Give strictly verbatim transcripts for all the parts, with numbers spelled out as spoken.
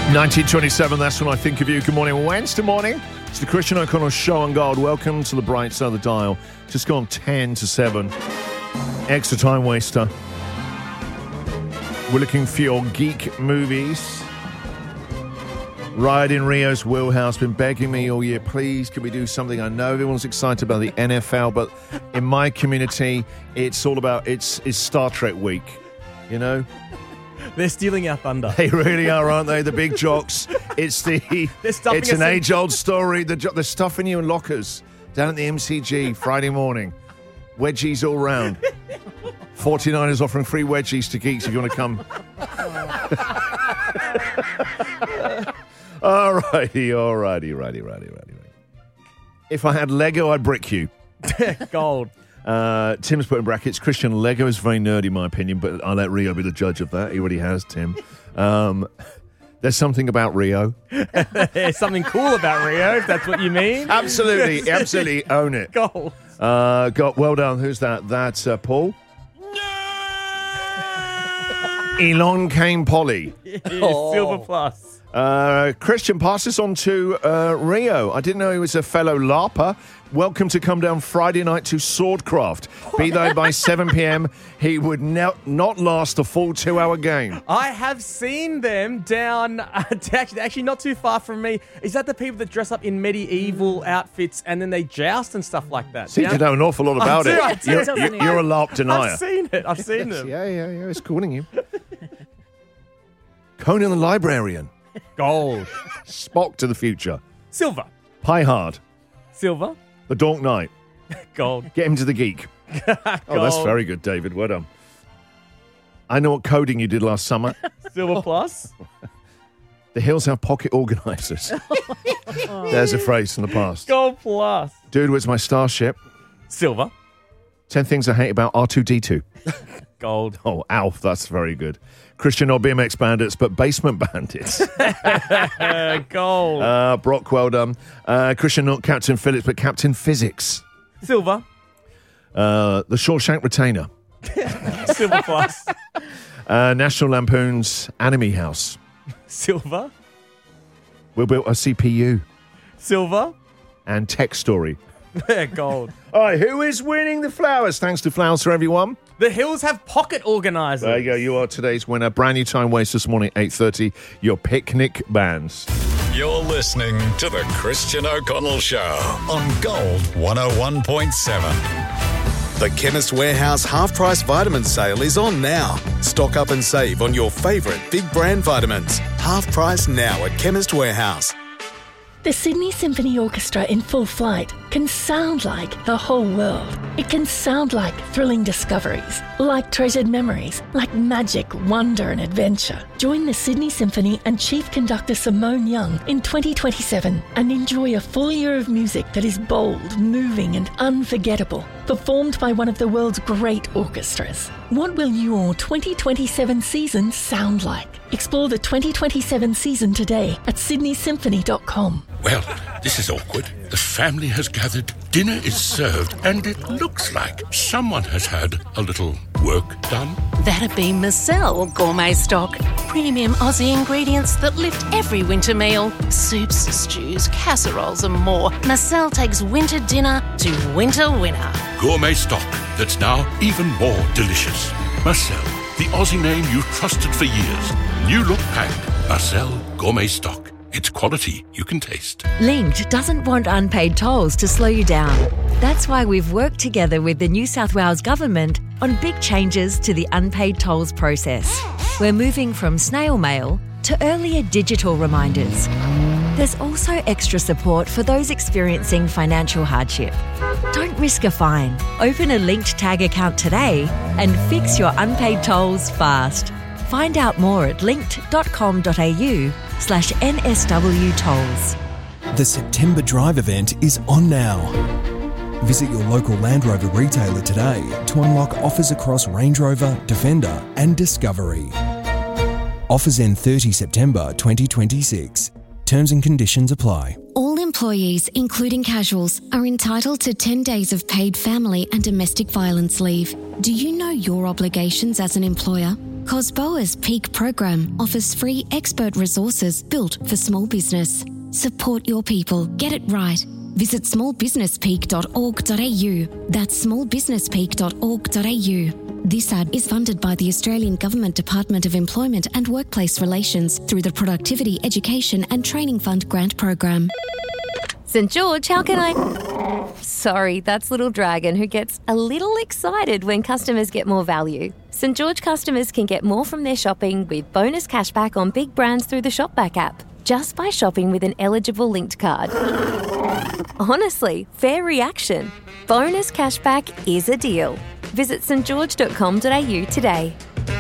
nineteen twenty-seven, that's when I think of you. Good morning. Wednesday morning. It's the Christian O'Connell Show on Gold. Welcome to the bright side of the dial. Just gone ten to seven. Extra time waster. We're looking for your geek movies. Riot in Rio's wheelhouse. Been begging me all year, please, can we do something? I know everyone's excited about the N F L, but in my community, it's all about, it's, it's Star Trek week, you know? They're stealing our thunder. They really are, aren't they? The big jocks. It's the. It's an age-old story. The they're stuffing you in lockers down at the M C G Friday morning. Wedgies all round. forty-niners offering free wedgies to geeks if you want to come. all righty, all righty, righty, righty, righty, righty. If I had Lego, I'd brick you. Gold. Uh, Tim's put in brackets, Christian, Lego is very nerdy, in my opinion, but I'll let Rio be the judge of that. He already has, Tim. Um, there's something about Rio. There's something cool about Rio, if that's what you mean. Absolutely, absolutely own it. Gold. Uh, got, well done. Who's that? That's uh, Paul. Elon Kane Polly. Oh. Silver plus. Uh, Christian, pass this on to uh, Rio. I didn't know he was a fellow LARPer. Welcome to come down Friday night to Swordcraft. Be there by seven p.m. He would ne- not last a full two-hour game. I have seen them down, uh, actually, actually not too far from me. Is that the people that dress up in medieval outfits and then they joust and stuff like that? Seem to know an awful lot about I do, it. I do. You're, you're, you're a LARP denier. I've seen it. I've seen them. Yeah, yeah, yeah. It's calling you. Conan the Librarian. Gold. Spock to the future. Silver. Pie Hard. Silver. The Dark Knight. Gold. Get him to the geek. Oh, that's very good, David. Well done. I know what coding you did last summer. Silver plus. The hills have pocket organisers. There's a phrase from the past. Gold plus. Dude, where's my starship? Silver. Ten things I hate about R two D two. Gold. Oh, Alf, that's very good. Christian, not B M X bandits, but basement bandits. uh, gold. Uh, Brock, well done. Uh, Christian, not Captain Phillips, but Captain Physics. Silver. Uh, the Shawshank Retainer. Silver plus. Uh, National Lampoon's Anime House. Silver. We built a C P U. Silver. And Tech Story. Gold. All right, who is winning the flowers? Thanks to Flowers for Everyone. The hills have pocket organisers. There you go. You are today's winner. Brand new time waste this morning, eight thirty. Your picnic bands. You're listening to the Christian O'Connell Show on Gold one oh one point seven. The Chemist Warehouse half-price vitamin sale is on now. Stock up and save on your favourite big brand vitamins. Half price now at Chemist Warehouse. The Sydney Symphony Orchestra in full flight can sound like the whole world. It can sound like thrilling discoveries, like treasured memories, like magic, wonder and adventure. Join the Sydney Symphony and Chief Conductor Simone Young in twenty twenty-seven and enjoy a full year of music that is bold, moving and unforgettable, performed by one of the world's great orchestras. What will your twenty twenty-seven season sound like? Explore the twenty twenty-seven season today at sydney symphony dot com. Well, this is awkward. The family has gathered, dinner is served, and it looks like someone has had a little work done. That'd be Marcel Gourmet Stock. Premium Aussie ingredients that lift every winter meal. Soups, stews, casseroles and more. Marcel takes winter dinner to winter winner. Gourmet Stock that's now even more delicious. Marcel, the Aussie name you've trusted for years. New look pack. Marcel Gourmet Stock. It's quality you can taste. Linked doesn't want unpaid tolls to slow you down. That's why we've worked together with the New South Wales Government on big changes to the unpaid tolls process. We're moving from snail mail to earlier digital reminders. There's also extra support for those experiencing financial hardship. Don't risk a fine. Open a Linked Tag account today and fix your unpaid tolls fast. Find out more at linked dot com dot a u slash N S W tolls. The September Drive event is on now. Visit your local Land Rover retailer today to unlock offers across Range Rover, Defender and Discovery. Offers end thirtieth September twenty twenty-six. Terms and conditions apply. All employees, including casuals, are entitled to ten days of paid family and domestic violence leave. Do you know your obligations as an employer? Cosboa's Peak program offers free expert resources built for small business. Support your people. Get it right. Visit small business peak dot org dot a u. That's small business peak dot org dot a u. This ad is funded by the Australian Government Department of Employment and Workplace Relations through the Productivity, Education and Training Fund grant program. St George, how can I... Sorry, that's Little Dragon, who gets a little excited when customers get more value. St George customers can get more from their shopping with bonus cashback on big brands through the Shopback app, just by shopping with an eligible linked card. Honestly, fair reaction. Bonus cashback is a deal. Visit st george dot com dot a u today.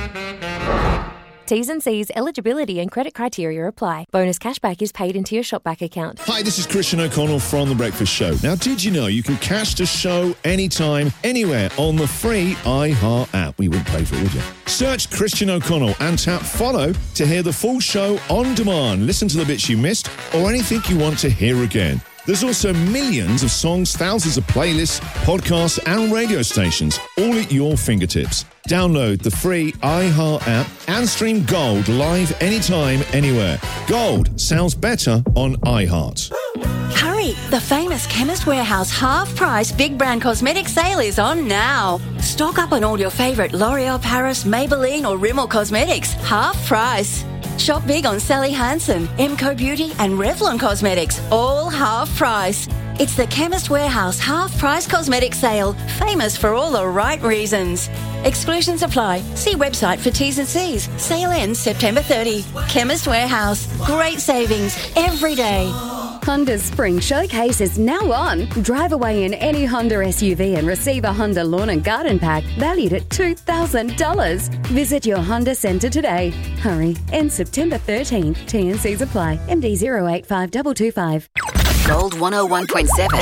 T's and C's, eligibility and credit criteria apply. Bonus cashback is paid into your Shopback account. Hi, this is Christian O'Connell from The Breakfast Show. Now, did you know you can catch the show anytime, anywhere on the free iHeart app? We wouldn't pay for it, would you? Search Christian O'Connell and tap follow to hear the full show on demand. Listen to the bits you missed or anything you want to hear again. There's also millions of songs, thousands of playlists, podcasts and radio stations, all at your fingertips. Download the free iHeart app and stream Gold live anytime, anywhere. Gold sounds better on iHeart. Hurry! The famous Chemist Warehouse half-price big brand cosmetic sale is on now. Stock up on all your favourite L'Oreal Paris, Maybelline or Rimmel cosmetics, half price. Shop big on Sally Hansen, Emco Beauty and Revlon Cosmetics, all half price. It's the Chemist Warehouse half-price cosmetic sale, famous for all the right reasons. Exclusions apply. See website for T's and C's. Sale ends September thirtieth. Chemist Warehouse. Great savings every day. Honda's Spring Showcase is now on. Drive away in any Honda S U V and receive a Honda Lawn and Garden Pack valued at two thousand dollars. Visit your Honda Centre today. Hurry, ends September thirteenth. T and C's apply. M D zero eight five two two five. Gold one oh one point seven.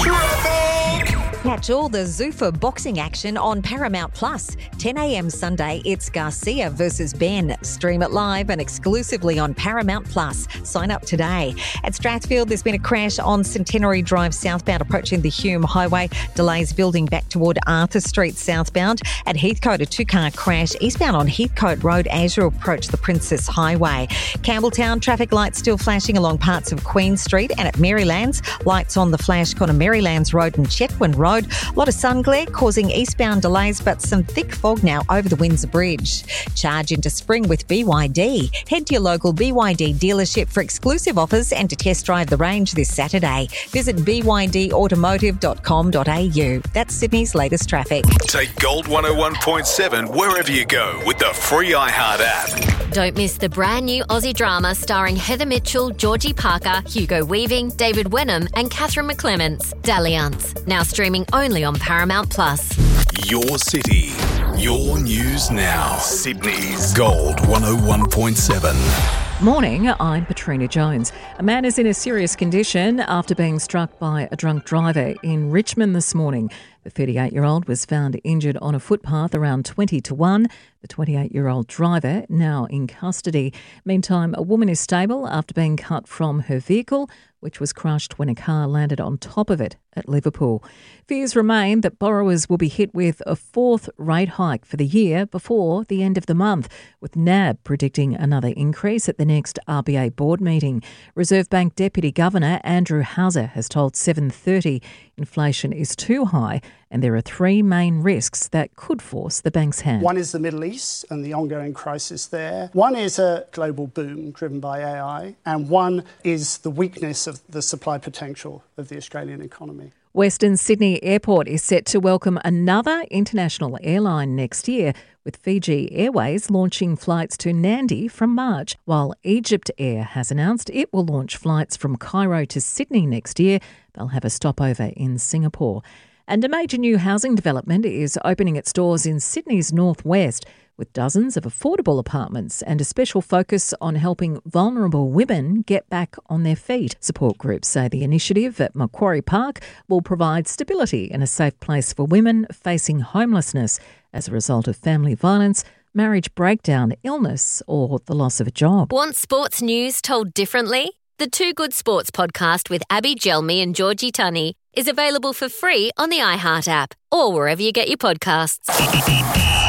Catch all the Zuffa boxing action on Paramount Plus. ten a.m. Sunday, it's Garcia versus Ben. Stream it live and exclusively on Paramount Plus. Sign up today. At Strathfield, there's been a crash on Centenary Drive southbound approaching the Hume Highway. Delays building back toward Arthur Street southbound. At Heathcote, a two-car crash eastbound on Heathcote Road as you approach the Princess Highway. Campbelltown, traffic lights still flashing along parts of Queen Street. And at Marylands, lights on the flash corner Marylands Road and Chetwynd Road. A lot of sun glare causing eastbound delays, but some thick fog now over the Windsor Bridge. Charge into spring with B Y D. Head to your local B Y D dealership for exclusive offers and to test drive the range this Saturday. Visit b y d automotive dot com dot a u. That's Sydney's latest traffic. Take Gold one oh one point seven wherever you go with the free iHeart app. Don't miss the brand new Aussie drama starring Heather Mitchell, Georgie Parker, Hugo Weaving, David Wenham and Catherine McClements, Dalliance. Now streaming only on Paramount Plus. Your city, your news now. Sydney's Gold one oh one point seven. Morning, I'm Patrina Jones. A man is in a serious condition after being struck by a drunk driver in Richmond this morning. The thirty-eight-year-old was found injured on a footpath around twenty to one. The twenty-eight-year-old driver now in custody. Meantime, a woman is stable after being cut from her vehicle, which was crushed when a car landed on top of it at Liverpool. Fears remain that borrowers will be hit with a fourth rate hike for the year before the end of the month, with N A B predicting another increase at the next R B A board meeting. Reserve Bank Deputy Governor Andrew Hauser has told seven thirty inflation is too high and there are three main risks that could force the bank's hand. One is the Middle East and the ongoing crisis there. One is a global boom driven by A I, and one is the weakness of the supply potential of the Australian economy. Western Sydney Airport is set to welcome another international airline next year, with Fiji Airways launching flights to Nandi from March, while Egypt Air has announced it will launch flights from Cairo to Sydney next year. They'll have a stopover in Singapore. And a major new housing development is opening its doors in Sydney's northwest, with dozens of affordable apartments and a special focus on helping vulnerable women get back on their feet. Support groups say the initiative at Macquarie Park will provide stability and a safe place for women facing homelessness as a result of family violence, marriage breakdown, illness or the loss of a job. Want sports news told differently? The Two Good Sports podcast with Abby Gelmi and Georgie Tunney is available for free on the iHeart app or wherever you get your podcasts.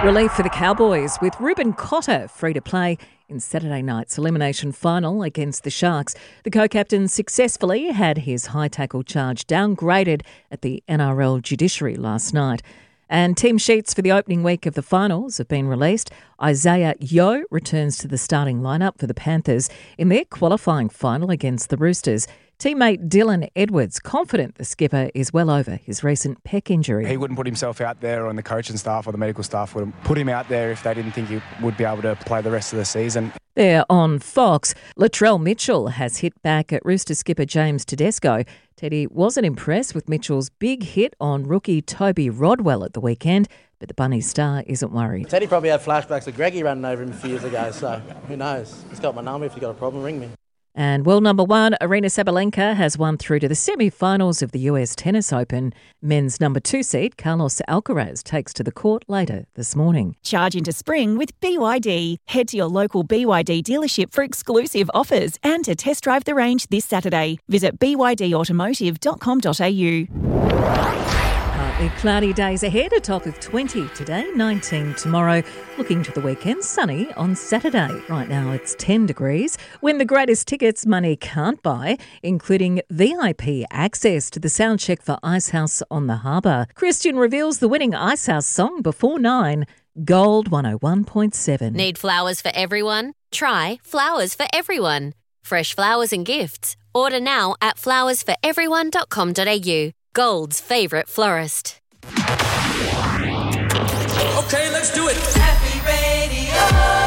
Relief for the Cowboys with Ruben Cotter free to play in Saturday night's elimination final against the Sharks. The co-captain successfully had his high tackle charge downgraded at the N R L judiciary last night. And team sheets for the opening week of the finals have been released. Isaiah Yeo returns to the starting lineup for the Panthers in their qualifying final against the Roosters. Teammate Dylan Edwards confident the skipper is well over his recent pec injury. He wouldn't put himself out there, and the coaching staff or the medical staff wouldn't put him out there if they didn't think he would be able to play the rest of the season. There on Fox, Latrell Mitchell has hit back at Rooster skipper James Tedesco. Teddy wasn't impressed with Mitchell's big hit on rookie Toby Rodwell at the weekend, but the Bunny star isn't worried. Teddy probably had flashbacks of Greggy running over him a few years ago, so who knows? He's got my number. If you've got a problem, ring me. And world number one, Aryna Sabalenka has won through to the semi-finals of the U S Tennis Open. Men's number two seed, Carlos Alcaraz, takes to the court later this morning. Charge into spring with B Y D. Head to your local B Y D dealership for exclusive offers and to test drive the range this Saturday. Visit b y d automotive dot com dot a u. Partly cloudy days ahead, a top of twenty today, nineteen tomorrow. Looking to the weekend, sunny on Saturday. Right now it's ten degrees. Win the greatest tickets money can't buy, including V I P access to the sound check for Icehouse on the Harbour. Christian reveals the winning Icehouse song before nine. Gold one oh one point seven. Need flowers for everyone? Try Flowers for Everyone. Fresh flowers and gifts. Order now at flowers for everyone dot com dot a u. Gold's favourite florist. Okay, let's do it. Happy Radio.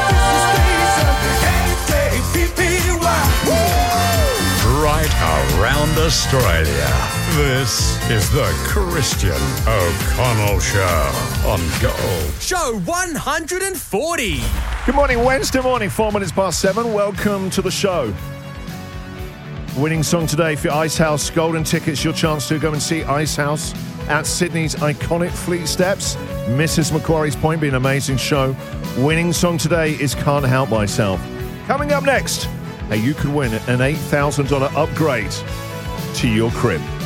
Right around Australia. This is the Christian O'Connell Show on Gold. Show one hundred forty. Good morning, Wednesday morning, four minutes past seven. Welcome to the show. Winning song today for Icehouse Golden tickets. Your chance to go and see Icehouse at Sydney's iconic Fleet Steps. Missus Macquarie's Point, being an amazing show. Winning song today is Can't Help Myself. Coming up next, hey, you could win an eight thousand dollars upgrade to your crib.